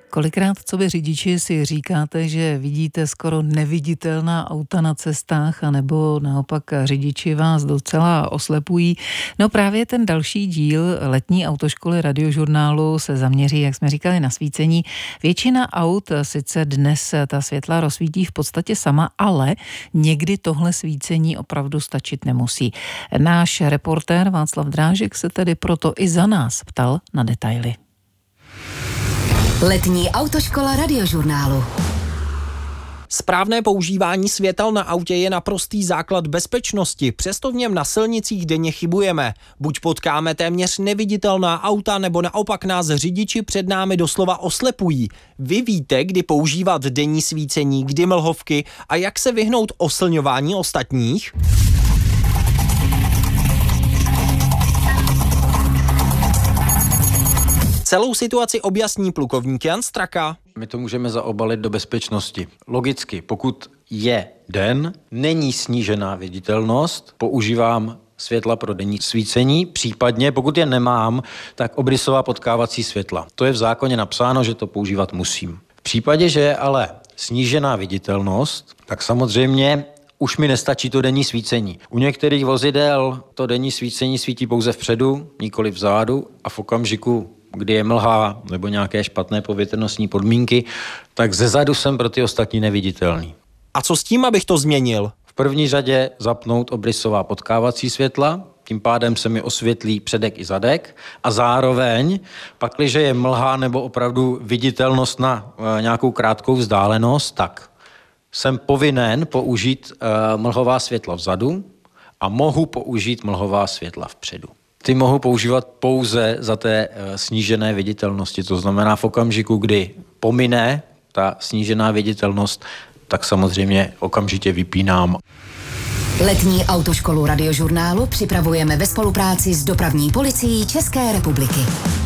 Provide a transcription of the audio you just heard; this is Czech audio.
Kolikrát, co vy řidiči, si říkáte, že vidíte skoro neviditelná auta na cestách, anebo naopak řidiči vás docela oslepují? No právě ten další díl letní autoškoly Radiožurnálu se zaměří, jak jsme říkali, na svícení. Většina aut sice dnes ta světla rozsvítí v podstatě sama, ale někdy tohle svícení opravdu stačit nemusí. Náš reportér Václav Drážek se tedy proto i za nás ptal na detaily. Letní autoškola Radiožurnálu. Správné používání světel na autě je naprostý základ bezpečnosti, přesto v něm na silnicích denně chybujeme. Buď potkáme téměř neviditelná auta, nebo naopak nás řidiči před námi doslova oslepují. Vy víte, kdy používat denní svícení, kdy mlhovky a jak se vyhnout oslňování ostatních? Celou situaci objasní plukovník Jan Straka. My to můžeme zaobalit do bezpečnosti. Logicky, pokud je den, není snížená viditelnost, používám světla pro denní svícení, případně pokud je nemám, tak obrysová potkávací světla. To je v zákoně napsáno, že to používat musím. V případě, že je ale snížená viditelnost, tak samozřejmě už mi nestačí to denní svícení. U některých vozidel to denní svícení svítí pouze vpředu, nikoli vzadu a v okamžiku, kdy je mlha nebo nějaké špatné povětrnostní podmínky, tak zezadu jsem pro ty ostatní neviditelný. A co s tím, abych to změnil? V první řadě zapnout obrysová potkávací světla, tím pádem se mi osvětlí předek i zadek a zároveň, pakliže je mlha nebo opravdu viditelnost na nějakou krátkou vzdálenost, tak jsem povinen použít mlhová světla vzadu a mohu použít mlhová světla vpředu. Ty mohu používat pouze za té snížené viditelnosti, to znamená v okamžiku, kdy pomine ta snížená viditelnost, tak samozřejmě okamžitě vypínám. Letní autoškolu Radiožurnálu připravujeme ve spolupráci s Dopravní policií České republiky.